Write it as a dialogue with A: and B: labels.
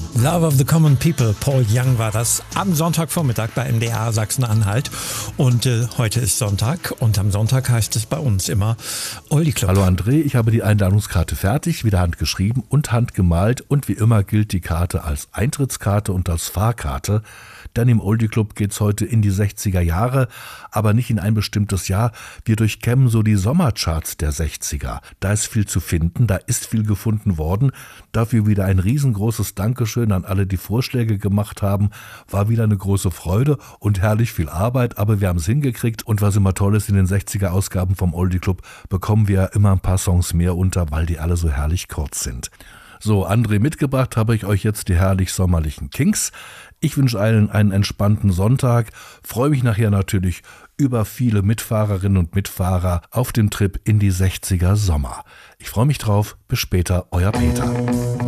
A: Love of the Common People, Paul Young war das, am Sonntagvormittag bei MDR Sachsen-Anhalt. Und heute ist Sonntag und am Sonntag heißt es bei uns immer Oldie Club.
B: Hallo André, ich habe die Einladungskarte fertig, wieder handgeschrieben und handgemalt. Und wie immer gilt die Karte als Eintrittskarte und als Fahrkarte. Denn im Oldie Club geht's heute in die 60er Jahre, aber nicht in ein bestimmtes Jahr. Wir durchkämmen so die Sommercharts der 60er. Da ist viel zu finden, da ist viel gefunden worden. Dafür wieder ein riesengroßes Dankeschön an alle, die Vorschläge gemacht haben. War wieder eine große Freude und herrlich viel Arbeit, aber wir haben es hingekriegt. Und was immer toll ist, in den 60er-Ausgaben vom Oldie Club bekommen wir immer ein paar Songs mehr unter, weil die alle so herrlich kurz sind. So, André, mitgebracht habe ich euch jetzt die herrlich sommerlichen Kings. Ich wünsche allen einen entspannten Sonntag, freue mich nachher natürlich über viele Mitfahrerinnen und Mitfahrer auf dem Trip in die 60er Sommer. Ich freue mich drauf, bis später, euer Peter.